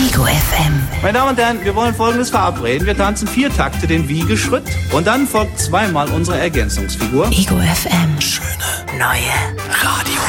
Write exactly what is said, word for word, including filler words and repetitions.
Ego F M. Meine Damen und Herren, wir wollen Folgendes verabreden. Wir tanzen vier Takte den Wiegeschritt und dann folgt zweimal unsere Ergänzungsfigur. Ego F M. Schöne Neue Radio.